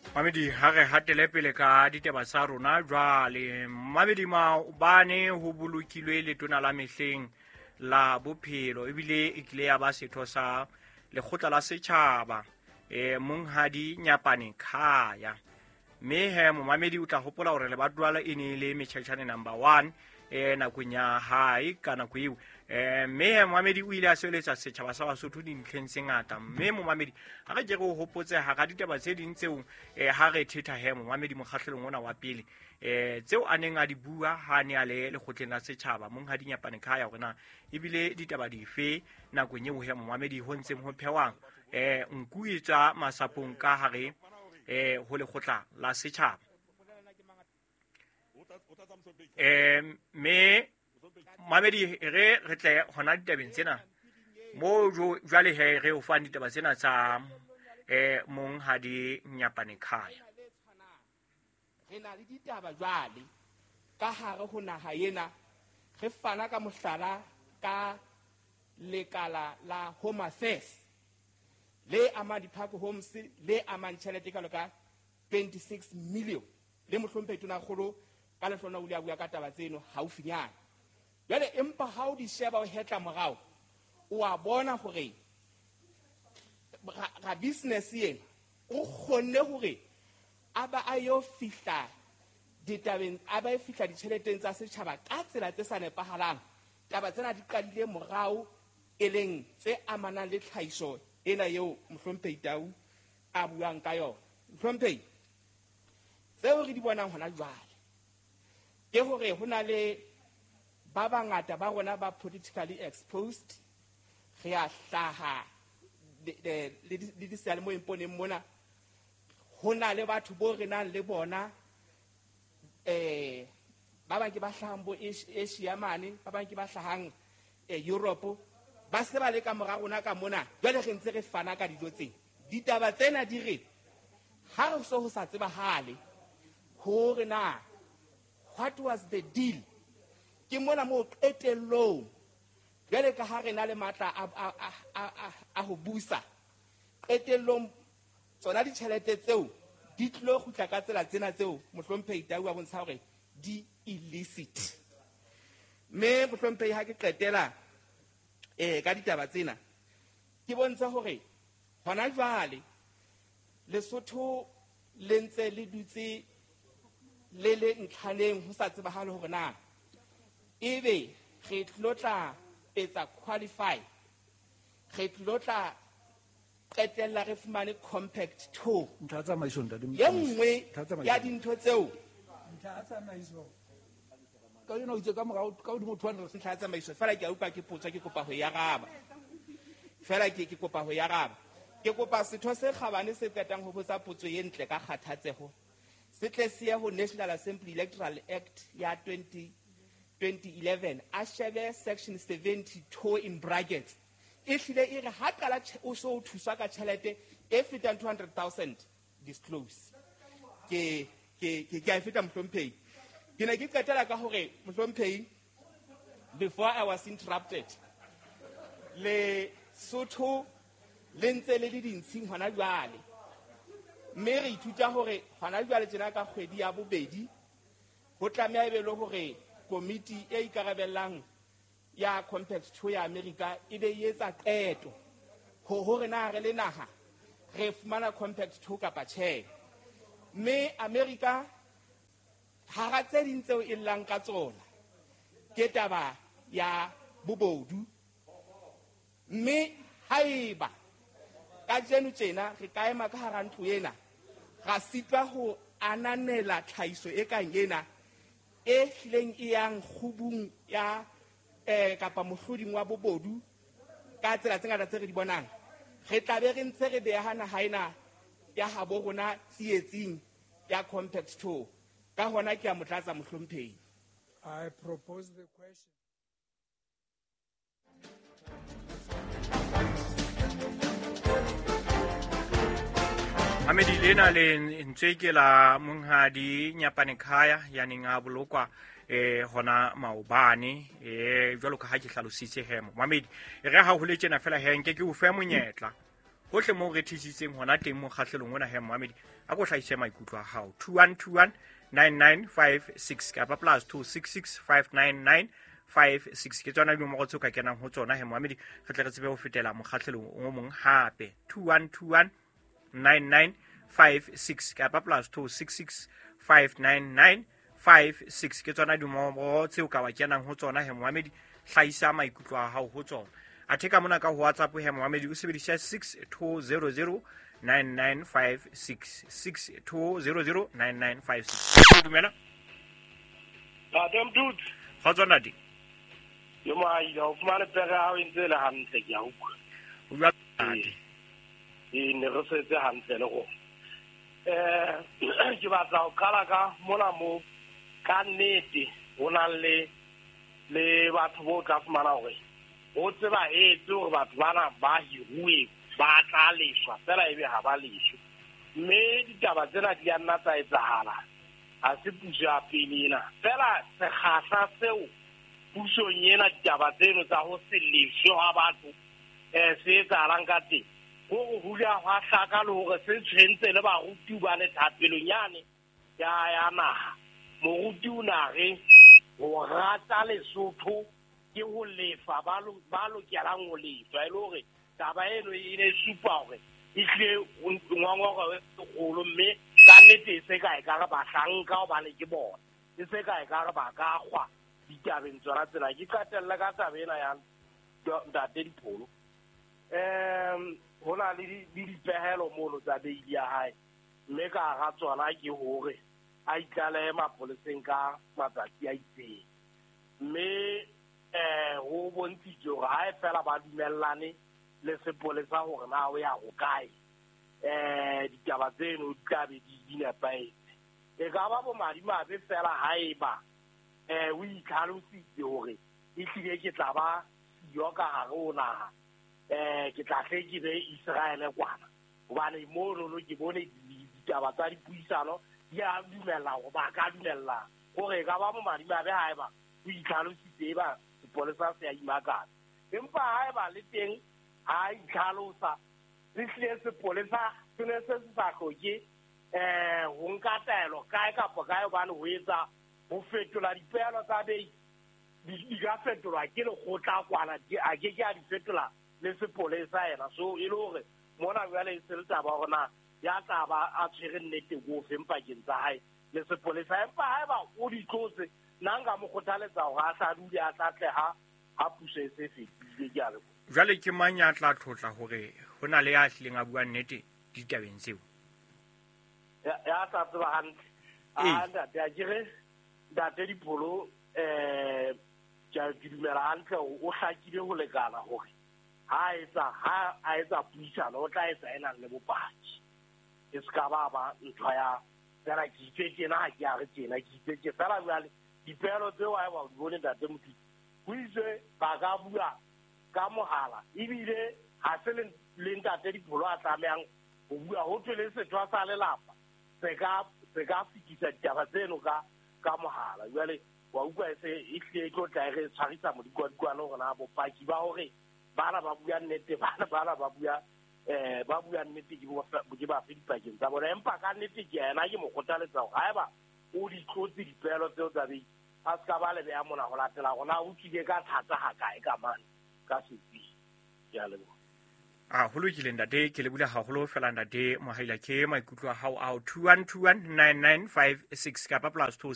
Mamedi ha re hatele pele ka ditaba tsa rona jwale Mamedi Maobane ho bolokilwe letona la mehleng la bophelo ebile e kile ya ba setho sa lekgotla la setjhaba Monghadi Nyapane Khaya mme he Momamedi o tla hopola hore lebatowa la ene le metjhatjhane number 1 nakong ya hae ka nako eo mme Momamedi o ile a sebeletsa setjhaba sa Basotho dintlheng tse ngata mme Momamedi ha re ke re o hopotse ha ga ditaba tse ding tseo ha re thetha he Momamedi mokgahlelong ona wa pele tseo a neng a di bua ha ne a le lekgotleng la setjhaba Monghadi Nyapane Khaya hore na ebile ditaba dife nakong eo he Momamedi ho ntseng ho phewang nku e tswa masapong ka hare ho lekgotla la setjhaba me Mamedi re tle hona ditabeng tsena mo jwale he re o fang ditaba tsena tsa Monghadi Nyapane Khaya re na le ditaba jwale ka hare ho naha ena re fana ka mohlala ka lekala la Home Affairs le ama diphako homes le amang tjhelete ka loka 26 million le mohlomphe tona kgolo ka lehlona o le a bua ka taba tseno haufinyana jwale empa ha o di sheba o hetla morao o a bona hore ra business ena o kgonne hore aba ayo fihla ditabeng aba e fihla ditjheleteng tsa setjhaba ka tsela tse sa nepahalang taba tsena di qadile morao e leng tse amanang le tlhahiso ena eo mohlomphehi Tau a buang ka yona mohlomphehi tseo re di bonang hona jwale ke hore ho na le ba bangata ba rona ba politically exposed re a hlaha le disalemoyeng poneng mona ho na le batho bo re nang le bona ba bang ke ba hlahang bo Asia mane ba bang ke ba hlahang Europe ba se ba le ka mora rona ka mona jwale re ntse re fana ka dilo tsena ditaba tsena di re ha re so ho sa tsebahale hore na what was the deal ke mona mo qetellong jwale ka ha re na le matla a ho busa qetellong tsona ditjhelete tseo di tlo khutla ka tsela tsena tseo mohlomphehi Tau a bontsha hore di illicit me mohlomphehi ha ke qetela ka ditaba tsena ke bontsha hore hona jwale Lesotho le ntse le dutse le ntlhaneng ho sa tsebahale hore na ebe re tlotla etsa qualify re tlotla qetella re fumane compact 2 ye nngwe ya dintho tseo ka yona o itse ka morao ka hodimo 200 ntlha tsamaiso fela ke a upa ke potsa ke kopa ho ya raba fela ke kopa ho ya raba ke kopa setho se kgabane se qetang ho botsa potso ye ntle ka kgathatseho se tle se ya ho National Assembly Electoral Act ya 2011 a shebe section 72 in brackets e hlile e re ha qala o so thusa ka tjhelete e fetang 200,000 disclose ke a feta mohlomphehi ke ne ke qetela ka hore mohlomphehi before I was interrupted le Sotho le ntse le di dintshing hona jwale mme re ithuta hore hona jwale tsena ka kgwedi ya bobedi ho tlameha e be le hore committee e ikarabellang ya compact 2 ya America e be etsa qeto hore na re le naha re fumana compact 2 kapa tjhe mme America ha ga tse ding tseo e llang ka tsona ke taba ya bobodu mme haeba ka jeno tjena re ka ema ka hara ntlo ena ga sitwa ho ananela tlhahiso e kang ena e hlileng e yang khubung ya kapa mohloding wa bobodu ka tsela tse ngata tse re di bonang re tla be re ntse re beha naha ena ya habo rona tsietsing ya compact 2 ka hona ke a motlatsa mohlomphehi. I propose the question. Mamedi lena le ntse ke la Monghadi Nyapane Khaya ya neng a bolokwa hona Maobane jwalo ka ha ke hlalositse hemo Mamedi re ha ho le tjena fela he nke ke o fe monyetla hohle mo re thisitseng hona teng mo kgahlelong ona he Mohammed a go hlaise maikutlo a hao 2121 9956 kapa +2665995 ke tsona dinomoro tse ka kenang ho tsona he Mohammed re tle re tsebe ho fetela mo kgahlelong o mong hape 2121 9956 kapa +2665995 ke tsona dinomoro tse o ka wa kenang ho tsona he Mohammed hlaisa maikutlo a hao ho tsona atheka mona ka ho WhatsApp he Mohammed o sebedisa 6200 9956 6200 9956 dumela Adam dude kgotsona di yo mai ho fumana pega ha o ntse le hantle ke a utlwa o bua di ne re setse hantle le go ke batla ho qala ka mona mo ka nnete ho na le batho bo tla fumana hore o tseba hore batho bana ba hiruwe ba tla leshwa fela ebe ha ba leshwe mme ditaba tsena di nna tsa etsahala ha se puso ya pelena fela sekgahla seo puso nyena ditaba tseno tsa ho se leshwe ha batho se etsahalang ka teng go hula hwa hlaka le hore se tshwentse le baruti ba le thapelonyane ya naha moruti o nare ho rata Lesotho ke ho lefa ba lokelang ho lefa e le hore taba eno e ne supa hore e hle ngwangwa e kgolo mme ka nnete se ka e ka ba hlanka o ba le ke bona e se ka e ka ba ka kgwa ditabeng tsona tsena ke qatella ka tabena ya Ntate Dipholo ho na le dipehelo mono tsa beili ya hae mme ka ga tsona ke hore a itlalehe mapoleseng ka matsatsi a itseng mme ho bontshitse hore ha e fela ba dumellane le sepolesa hore na o ya go kae ditaba tseno di tla be di nepahetse e ka ba bomadimabe fela haeba o itlhalositse hore e hlile ke tla ba siyo ka gare o naha ke tla hle ke be Israele kwana hobane mono ke bone ditaba tsa dipuisano di a dumella go ba ka dumella gore ka ba bomadimabe haeba o itlhalositse ba sepolesa se ya imakana empa haeba le teng ha itlhalosa le hle sepolesa se ne se sa hloke ho nka taelo kae kapa kae hobane ho etsa ho fetola dipeelo tsa bei di ka fetolwa ke lekgotla kwana a ke a di fetola le sepolesa ena so e le hore mona jwale e se le taba gona ya taba a tshwere nnete go fempakeng tsa hae le sepolesa empa haeba o di tlotse nanga mo kgothaletsa hore a tla dule a tlatleha ha puso e se fetile ke a re jwale ke mang ya tla tlotla hore ho na le ya hlileng a bua nnete ditabeng tseo ya tla tseba hantle ntate a kere Ntate Dipholo ke dumela hantle o hlakile ho lekana hore ha a etsa puisano o tla etsa ena le bopaki e ska ba ntho ya fela ke itse tjena ha ke a re tjena ke itse ke fela jwale dipehelo tseo a ba di bone Ntate Motho ho itse ba ka bua ka mohala ebile ha se le Ntate Dipholo a tlamehang ho bua ho tswele setho sa lelapa se ka fitisa ditaba tseno ka mohala jwale wa utlwa se e hle tlo tla re tshwarisa modikwadikwane hore na bopaki ba hore bana ba bua nnete bana ba bua nnete ke ba fe dipakeng tsa bona empa ka nnete ke yena ke mo kgothaletsa hore haeba o di tlotse dipehelo tseo tsa bei a ska ba le beya mona go latela gona o tlile ka thata ga kae ka mane ka setsi ya le ho lokile ntate ke le bula haholo fela ntate mohaila ke maikutlo a hao a 21219956 kapa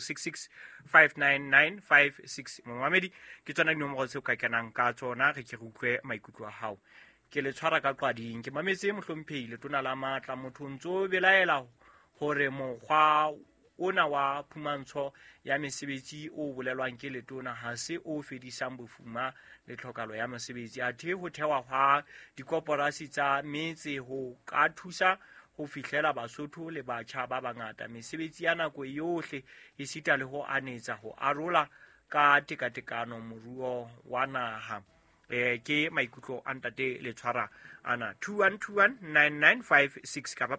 +2665995 Mohammed ke tsona dinomoro tseo ka kenang ka tsona re ke re utlwe maikutlo a hao ke le tshwara ka qwading ke mametse mohlompheile tona la matla motho ntso belaela hore mokgwa ona wa phumantsho ya mesebetsi o bolelwang ke letona ha se o fedisang bofuma le tlhokalo ya mesebetsi a the ho thewa hwa dikoporasi tsa metse ho ka thusa ho fihlela Basotho le batjha ba bangata mesebetsi ya nako yohle e sita le ho anetsa ho arola ka tekatekano moruo wa naha ke maikutlo a Ntate le tshwara ana 21219956 kapa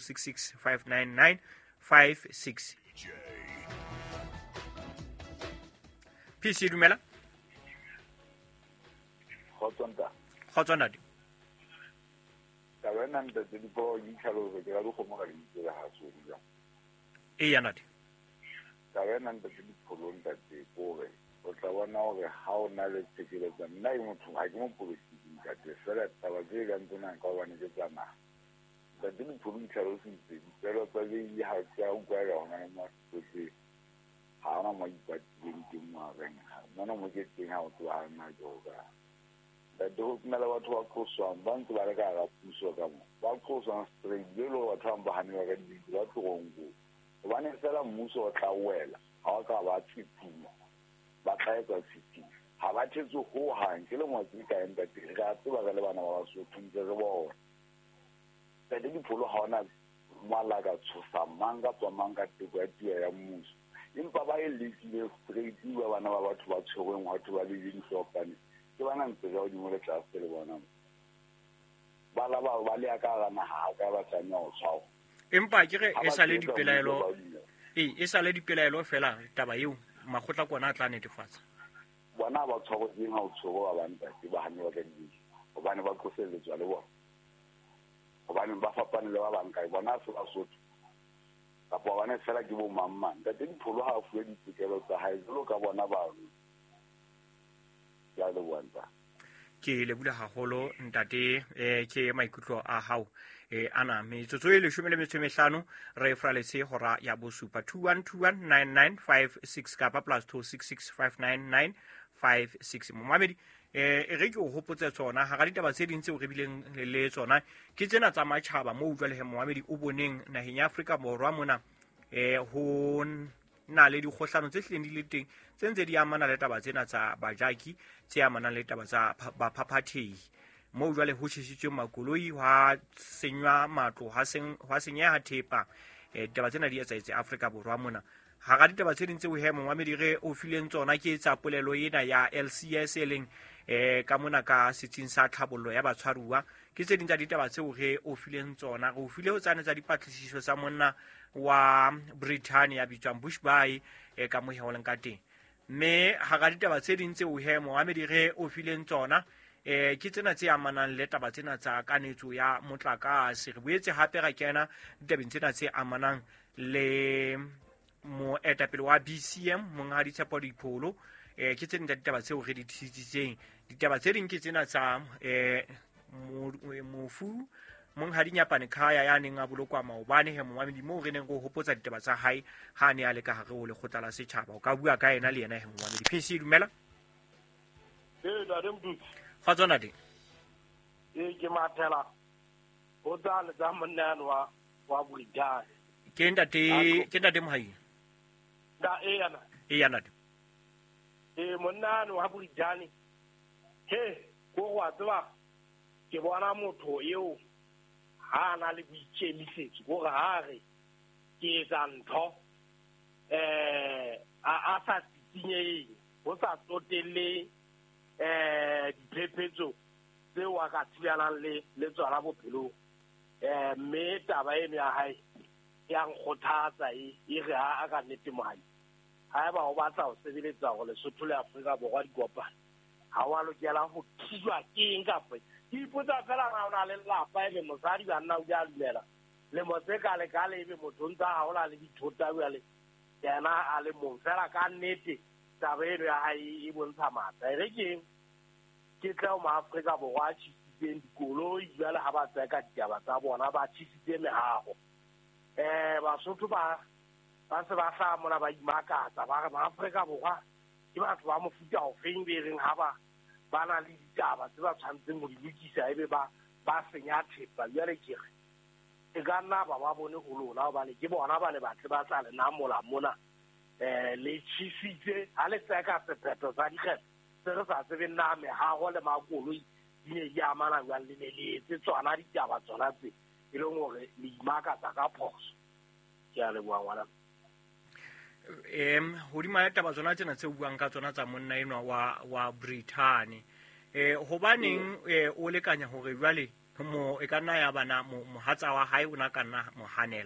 +2665995 PC dumela Khotsonta Khotsonta taba wena ntate dipo yitlhaloso ke ga go mo ga ditse ga tsodi ja yana di ka wena ntate dipholo ntate gore o tla bona gore ha o na le tshekeletsa nna e motho ga ke mo policy ntate fela taba tse ka ntsona ka bana ke tsana ntate dipholo yitlhaloso itse pero tsa le ya ha tsa o kwa ga ona mo tsotsi ha ona mo ipatileng ke mo reng nna mo ke teng ha o tla na joga do mela batho ba khoswang ba ntse ba re ka ga puso ka mo ba khoswang straight lo batho ba hane ba ka di ba tlongo ba ne fela mmuso o tla wela ha o ka ba tsipima ba tlaetsa tsipima ha ba tshetse ho hang ke le mo tsika enta tiri ga tseba ga le bana ba ba so thuntse re bona ka di pholo ha ona mala ka tsosa manga tswa manga tiko ya tia ya mmuso impa ba e lekile straight ba bana ba batho ba tshogweng batho ba le ding sopane ke bana ntse ga o di mo le tlase le bona ba la ba le ka gana ha ka ba tsanya o tshwao empa ke re e sa le dipelaelo e sa le dipelaelo fela taba eo magotla kona a tla netefatsa bona ba tshwao ding ha o tshogo ba banta ke ba hane ba ka di bana ba khoseletswa le bona bana ba fapane le ba banka bona se ba sotho kapo bana fela ke bo mamma ka teng pholo ha a fuwe ditikelo tsa hae lo ka bona ba ya le wanta ke le bula haholo ntate ke maikutlo a hao ana metsotso e 15 re fraletse hora ya bosupa 21219956 kapa +266599556 momamedi re ke o hopotse tsona ha ga ditaba tse ding tse o re bileng le tsona ke tsena tsa matjhaba mo utlwa le momamedi o boneng naheng ya Afrika Borwa mona ho na le dikgohlano tse hleng di le teng tse ntse di amana le taba tsena tsa bajaki tse amana le taba tsa baphaphathehi mo jwale ho tshishitswe makoloi ha senywa matlo ha senya thepa taba tsena di etsaetse Afrika Borwa mona ha ga ditaba tse ding tse o hemo wa medire o fileng tsona ke tsa polelo ena ya LCS leng ka mona ka setsing sa tlhabollo ya batshwaruwa ke tse ding tsa ditaba tse o re o fileng tsona go file ho tsane tsa dipatlisiso tsa monna wa Britannia bitswang Bushbury ka moheoleng ka teng mme ha ga ditaba tse ding tse o hemo wa medire o fileng tsona ke tsena tse amanang le taba tsena tsa kanetso ya motlakase re boetse hape ga kena ditabeng tsena tse amanang le moetapele wa BCM monga ditshepo dipholo ke tsena tsa ditaba tseo re di tshitsitseng ditaba tse ding ke tsena tsa mofu mong ha dinyapane khaya ya neng a bolokwa maobane he momamedi mo re neng go hopotsa ditaba tsa hae ha ne a le ka hare o le khotla la setjhaba o ka bua ka ena le yena he momamedi PC dumela da re mdutsi ga tsona di ke mathela o tla le tsa monnano wa buidane ke ntate mohai da yana di monnano wa buidane he go wa tswa ke bona motho eo ha na le boikemisetso go ga re ke tsa ntho a sa tsinye go sa tsotelle diphephetso tseo a ka thibelang le tsona bophelong mme taba eno ya hae ya nkgothatsa e re a ka nnete mohai ha eba o batla ho sebeletsa go Lesotho le Afrika Borwa dikopana ha wa lokela ho thijwa ke eng kape ke ipotsa fela na ona le lapa ebe mosadi ba nna o ja dumela le motse ka le ebe motho ntsa ha ola le dithota bua le yena a le mong fela ka nnete taba eno ya hae e bontsha matla e re ke tla mo Afrika Borwa a tshitsitseng dikoloi jwale ha ba tsaya ka ditaba tsa bona ba tshitsitse mehago Basotho ba se ba sa mona ba imakatsa ba re ba Afrika Borwa ke batho ba mofuta o feng be reng ha ba na le ditaba tse ba tshwantseng go di lokisa ebe ba senya thepa jwale ke re e ka nna ba bone go lona hobane ke bona ba le batle ba tla le namola mona le tshitsitse ha le tsaya ka sephetho sa dikgetho se re sa tsebe nna mehago le makoloi di ne di amana jwang le tse tsona ditaba tsona tse e leng gore le imakatsa ka phoso ke a leboha ngwana hodima taba tsona tsena tse o buang ka tsona tsa monna enwa wa Britain hobaneng o lekanya hore jwale mo e ka nna ya bana mohatsa wa hae o na ka nna mohanela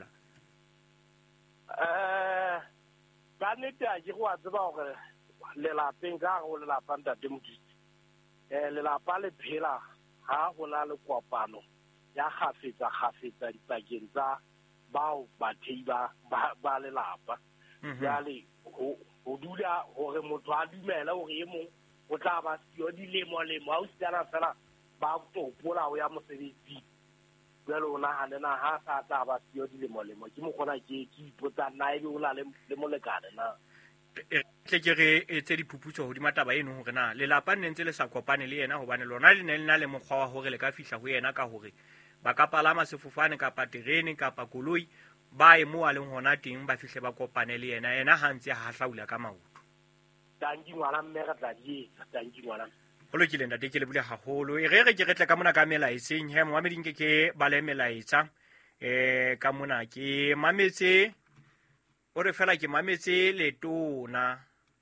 ka nnete a ke go a tseba gore lelapeng ka go lelapa ntate Modise lelapa le phela ha go na le kopano ya kgafetsa dipakeng tsa bao bathehi ba lelapa. Jale ho dula hore motho a dumela hore e mong o tla ba siyo dilemo ha o sitana fela ba topola ho ya mosebetsi. Jale o nahana ha sa tla ba siyo dilemo ke mo kgona ke ipotsa nna ebe o na le molekane na. Tle ke re etse diphuputso hodima taba eno hore na lelapa ne ntse le sa kopane le yena hobane lona le ne le na le mokgwa wa hore le ka fihla ho yena ka hore ba ka palama sefofane kapa terene kapa koloi ba emo a leng hona teng ba fihle ba kopane le yena ha ntse ha hlaula ka maoto. Tanki ngwana mme re tla di etsa tanki ngwana. Ho lokile ntate ke le bule haholo e re ke tle ka mona ka melaetseng he Mohammed ke ba le melaetsa ka mona ke mametse o re fela ke mametse letona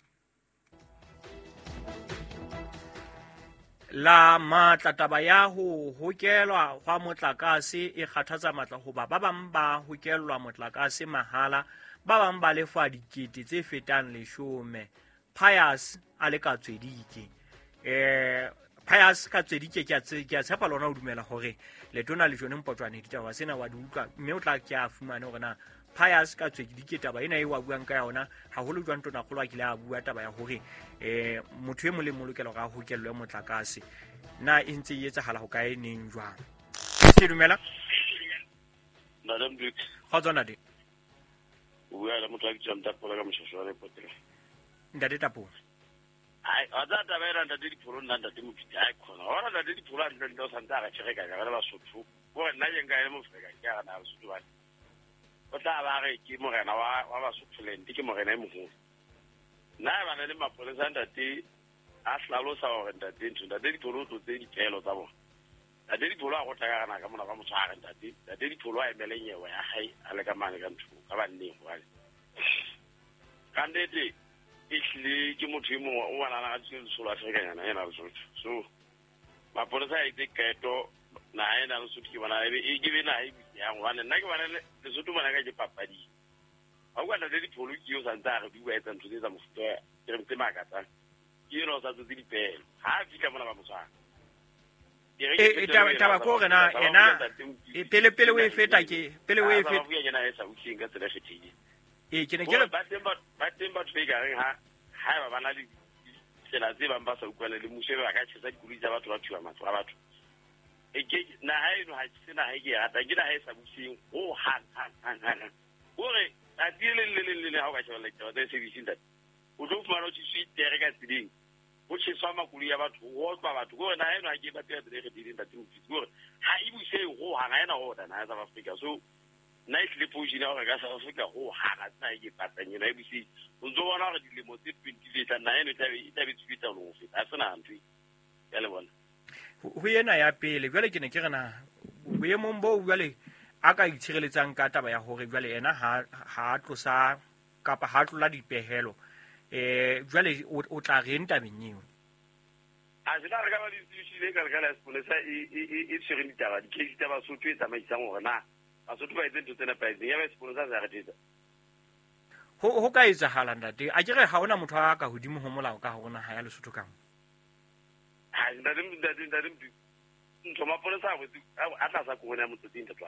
la matla taba ya ho hokelwa hwa motlakase e kgathatsa matla hoba ba bang ba hokelwa motlakase mahala ba bang ba lefa dikete tse fetang 10. Pius a le ka tswedike Pius ka tswedike ke a tshepa lona o dumela hore letona le jone mpotjwane ditaba sena wa di utlwa mme o tla ke a fumane hore na Pius ka tswedike taba ena e wa buang ka yona haholo jwang tona kgolo a kile a bua taba ya hore motho e mo le molokelo ga ho kellwe motlakase na e ntse e etsahala ho kae neng jwang. Se dumela Madam Duke ha tsona de bua la motho a kitsa mtapola ka moshosho wa repotela ndate tapo ai ada taba era ndate dipolo nna ndate mopiti ai khona ora ndate dipolo ndo santa ga tshega ka ga ba sotho go nna yenga ile mo feka ka na sotho ba o tla ba re ke morena wa Basotholand ke morena e mogolo nna ba na le mapolesa ndate a hlalosa hore ndate dipolo tse dipelo tsa bona ndate dipolo a go tla kana ka mona ba motshware ndate dipolo a emele nyewe ya hai a le ka mane ka ntho ka ba nne go ale kandete ihle ke motho mo o bana na tshilo sola Afrika yana ena Lesotho so mapolesa a itse kaeto na ena Lesotho ke bana e ke bena e ya ngwana nna ke bana Lesotho bana ka je papadi ha o kana le dipolo ke yo santsa re bua etsa ntho tsa mofuta ke re mtse makatsa ke no sa tse dipelo ha fika mona ba motswana taba ko re na ena pele we feta ke pele we feta ke na esa o tsinga tsela kgethile ke ne ke re ba temba tshwega re ha ba bana le tsela tse ba mba sa utlwana le mushe ba ka tshisa dikuli tsa batho ba thuwa matlo a batho ke na ha eno ha tsena ha ke rata ke na ha esa busing ho ha hore a le ha o ka shebella ditaba tse sebedising that o tlo fumana o tshisi tere ka tsiding o tshisa makuli ya batho ho tswa batho gore na eno ha ke ba tsela tse kgethileng that o fitse gore ha e buse ho ha ena ho da na ya South Africa so nice le position ya ga South Africa ho ha tsena ke patanye na e buse o ntse bona re dilemo tse 20 tsa na eno tabe tswita lo feta a sena ntwe ya le bona ho yena ya pele jwale ke ne ke rena boemong bo jwale a ka itshireletsang ka taba ya hore jwale yena ha tlosa kapa ha tlola dipehelo jwale o tla renta menyewe a se re ka ba ditshile ka la sponsa e tshireng ditaba di case tsa Basotho e tsamaisang hore na Basotho ba itse tsena pa ya ba sponsa sa re tsetsa ho ka etsahala ndate a kere ha ona motho a ka hodimo ho molao ka hona ha ya Lesotho ka ha ndadim ntho mapolesa a tla sa go bona motho teng tla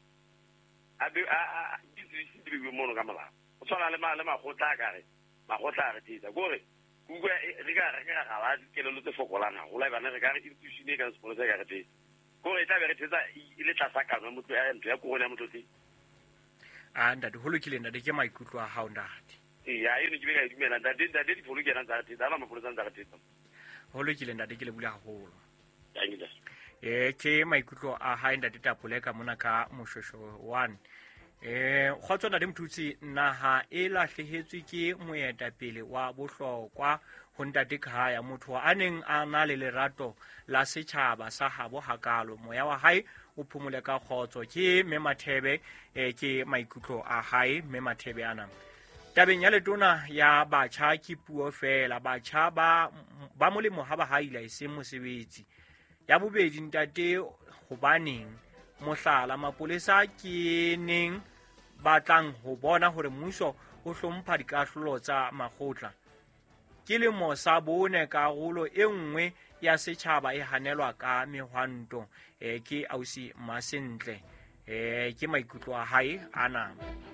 a di be mo no ka molao o tsana le magotla ka re magotla re tsetsa gore kuwa re ka ga ba ke le tse fokolang go la bana re ka re institution e ka sponsa ka re tsetsa gore tla be re tsetsa ile tla sa ka motho ya ntho ya go bona motho teng a ndate ho lokile ndate ke maikutlo a hao ndate ya eno ke be ka dumela ndate dipolo ke rantsa tsetsa ana mapolesa ntsa tsetsa ho lokile ndate ke le bula haholo thank you ke maikutlo a hae ndate tapole ka mona ka moshosho 1 kgotso ntate Mthutsi naha e lahlehetswe ke moetapele wa bohlokwa ho ntate Khaya motho a neng a na le lerato la setjhaba sa habo hakalo moya wa hae o phumule ka kgotso ke Memathebe ke maikutlo a hae Memathebe ana tabeng ya letona ya batjha ke puo fela batjha ba molemo ha ba haila e seng mosebetsi ya bobedi ntate hobaneng mohlala mapolesa ke neng batlang ho bona hore mmuso o hlompha dikahlolo tsa makgotla ke le mosa bone karolo e nngwe ya setšhaba e hanelwa ka mehwanto ke ausi Masentle ke maikutlo a hae ana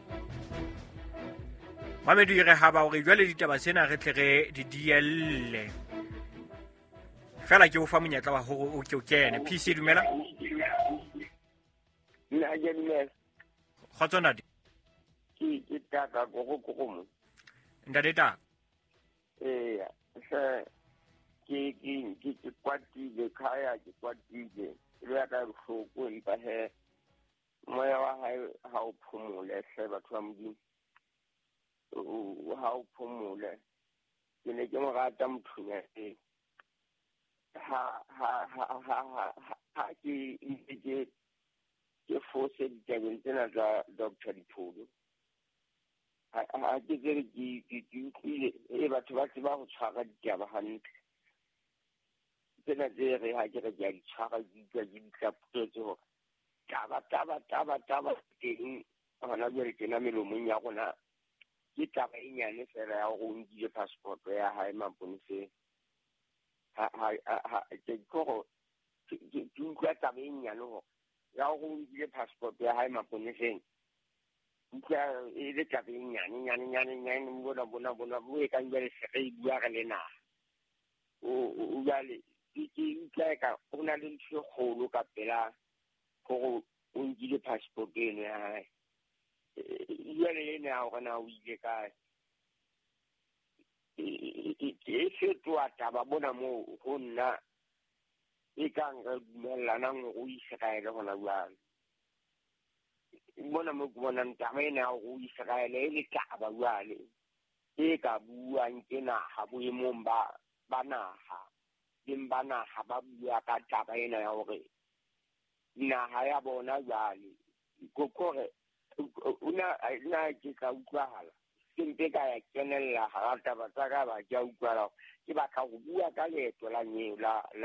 Mamedu re ha ba gore jwale ditaba tsena re tle re di dielle fela ke o fa monyetla wa hore o ke o kene PC dumela nna ke dumela kgotsona di ke taka go mo ndade ta se ke kwatile khaya ke kwatile le ya ka hloko empa he moya wa hae ha o phomole se batho ba modimo ha o phomole ke ne ke mo rata mothunya ha ke force ditabeng tsena tsa Dr. Dipholo ha ke tsere ke utlwile batho ba tseba go tshwara ditaba hantle tsena tse re ha ke re ke a di tshwara ke utlwa ke ditlaputetse gore taba teng gona jwale tena melomong ya rona ke taba e nyane fela ya go nkile passport ya hae maponeseng ke utlwa taba e nyane gore ya go nkile passport ya hae maponeseng utlwa e le taba e nyane bona bo e kang jwale se re bua re le naga o jale ke utlwa ka go na le ntho e kgolo ka pela gore o nkile passport eno ya hae jwale ene ya gona o ile kae e fetoa taba bona mo go nna e kang re dumellanang go Israele gona jwale bona mo ke bonang taba ene ya go Israele e le taba jwale e ka buang ke naga boemong ba naga leng ba naga ba bua ka taba ena ya gore naga ya bona jwale kokore una ke ka utlwahala sempe ka ya kenella ha taba tsa ka ba ja utlwala ke ba ka go bua ka leeto la nyeo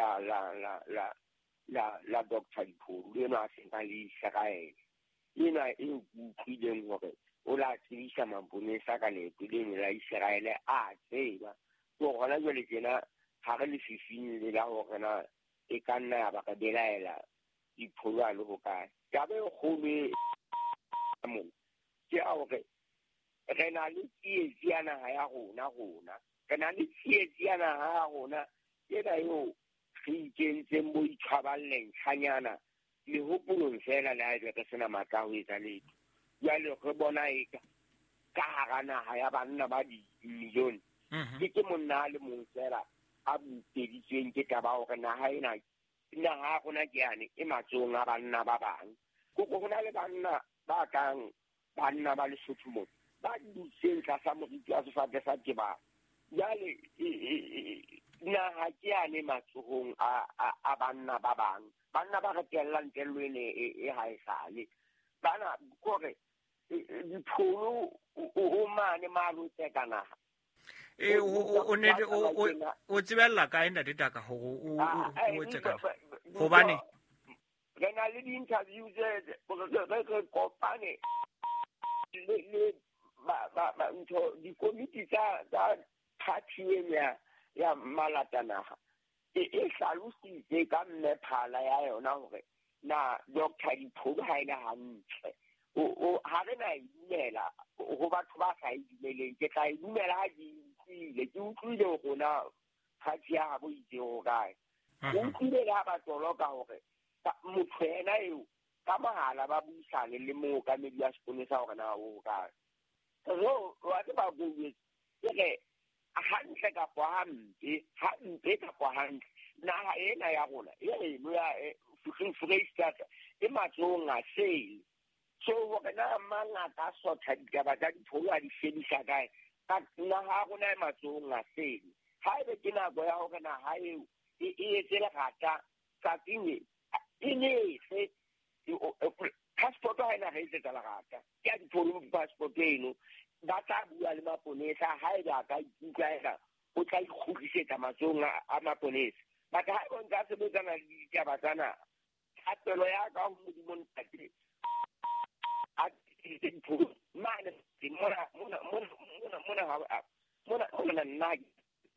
la Dr. Dipholo le na se ka le Israel ina e utlwileng gore o la tsebisa maponesa ka leeto le la Israel a tseba go gona jwale tjena ha re le fifing le la gore na e ka nna ya ba ka belaela Dipholo a le go kae taba e kgolo mo ke a gore re na le tsietsi ya naga ya rona re na le tsietsi ya naga ya rona ena yo re ikentseng mo itshwaballeng tlhanyana le hopolong fela le a re sena matla ho etsa letho jwale re bona eka ka hara naga ya banna ba dimilione ke monna le mong fela a buteditsweng ke taba gore naga ena naga ya rona ke yane e matsong a banna ba bang go na le banna ba kang banna ba Lesotho mo ba dutseng tlasa moriti wa sefate sa teba jale naga ke yane matsohong a banna ba bang banna ba re tellang telwene e haesale bana kore Dipholo o mane malotse ka naga o tsebella ka enda ditaka go o tseka go bane re na le di-interview re kopane le ntho dikomiti tsa party ya malatanaga e hlalositse ka mmephala ya yona gore na Dr. Dipholo ha ena hantle ha re na e dumela go batho ba sa e dumeleng ke tla e dumela ha ke utlwile gona party ya gabo itse go kae o utlwile le ha ba tsoloka gore motho ena eo ka mahala ba buisane le mookamedi wa seponesa gore na o kae wa tseba go ke hantle kapo hampe kapo hantle naga ena ya rona eno ya Freistata e matsong a sele so gore na mangata a sotha ditaba tsa Dipholo a di fedisa kae ka naga ya rona e matsong a sele ha ebe ke nako ya gore naga eo e etse legata tsatsing e nefe passport ha ena ga etsetsa legata ke a Dipholo passport eno ba tla bua le maponesa ha ebe a ka ikutlwaela o tla ikgutlisetsa matsong a maponesa but ha ebe ntse a sebetsana le ditaba tsana thapelo ya ka modimong tate a Dipholo mane mona nna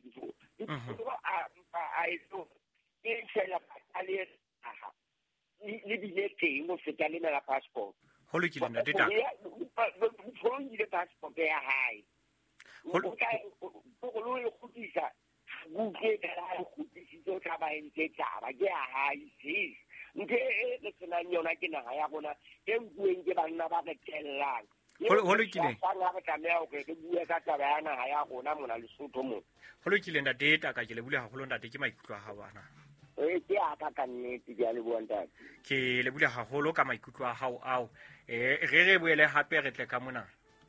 dipholo a etso e fela patale le bile teng go feta le la passport ho lokile ntate Taka dipholo le passport ya hae o lo le khutisa buke ka la khutisiso tsa ba ntse taba ke ya hae sis nke le tsena nyona ke naga ya bona e bueng ke banna ba re tellang ho lokile ga ba tsamaya go ke bua ka taba ya naga ya gona mona Lesotho mo ho lokile ntate Taka ke le bule haholo ntate ke maikutlo a ha bana ke aka ka nnete ke a le bua ntate ke le bule haholo ka maikutlo a hao ao re boele hape re tle ka mona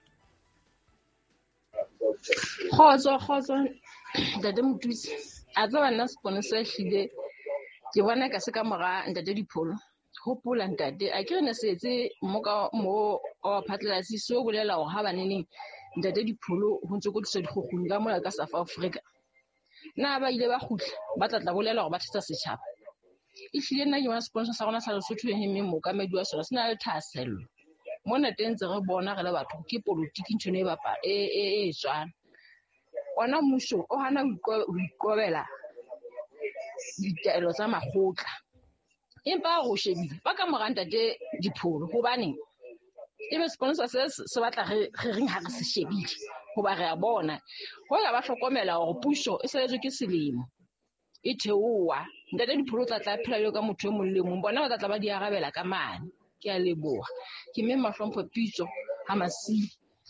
Khotso ntate Mothusi a tla bana sponsor hlile ke bona ka se ka mora ntate Dipholo hopola ntate a ke rena se etse mo o phatlatsi so bolela go ha baneneng ntate Dipholo ho ntse go tsa dikgoguni ka mola ka South Africa na ba ile ba khutla ba tla bolela gore ba tsetsa setšhaba e hlile nna ke bona sponsor sa rona sa Lesotho e hemme mo ka medi wa sona sena le thasello mona teng tse re bona re le batho ke politiki ntšhone e bapa e tswana ona mmuso o hana ho ikobela ditaelo tsa makgotla empa go shebile ba ka moranta ntate Dipholo hobane ebe sponsor se batla re reng ha re se shebile hoba re a bona ho ya ba hlokomela gore puso e seletswe ke selemo e theowa ntate Dipholo tla phela le ka motho e mong le mong bona ba tla ba di arabela ka mane ke a leboha ke mme mahlompho pitso ha masi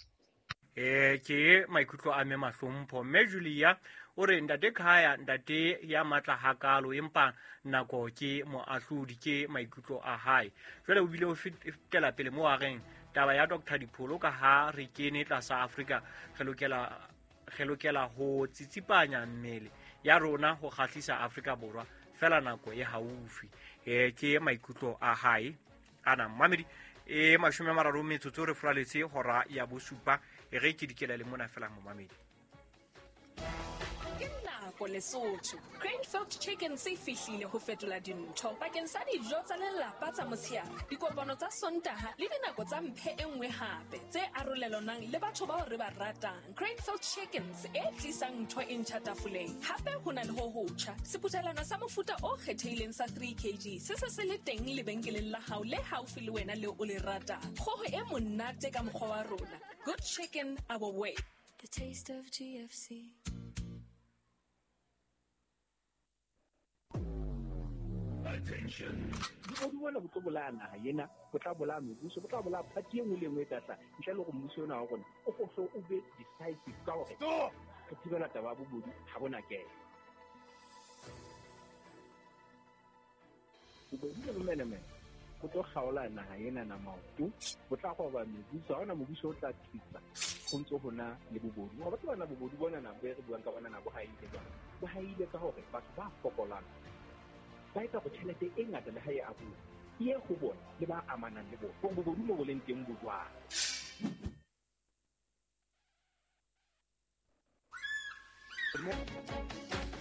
ke maikutlo a me mahlompho mme Julia o re ntate Khaya ntate ya matla hakalo empa nako ke moahlodi ke maikutlo a hae jwale o bile o fetela pele mo a reng taba ya Dr Dipholo ka ha re kene tlasa Afrika re lokela ho tsitsipanya mmele ya rona ho khahlisa Afrika Borwa fela nako e haufi ke maikutlo a hae ana mamedi mashume mararo metsotso re furaletse hora ya bosupa re ke dikela le mona fela mo mamedi ko Lesotho Greenfield Chicken se fihlile ho fetola dintho bakeng sa dijo tsa lelapa tsa motshehare dikopano tsa Sontaha le dinako tsa mphe enngwe hape tse arolelanang le batho bao re ba ratang Greenfield Chickens e tlisang ntho e ntjha tafoleng hape ho na le ho hotjha seputhelana sa mofuta o kgethehileng sa 3 kg se le teng lebenkeleng la hao le haufi le wena le o le ratang kgoho e monate ka mokgwa wa rona good chicken our way the taste of GFC Attention. Di bona go tlobola naga yena go tla bola mebuso go tla bola phati engwe le engwe tsa ntle le go mmuso ona wa gona o go so o be decisive ka gore ke thibela taba bobodu ga bona ke go di le mene go tlo khaola naga yena na maoto go tla go ba mebuso ona mobuso o tla tlisa go ntse gona le bobodu go batho bana bobodu bona na be re buang ka bona na bo haile ka gore batho ba fokolang ba etsa go tšhelete e ngata le hae a bua ye go bona le ba amanang le bona go bobodu mo go leng teng bodwana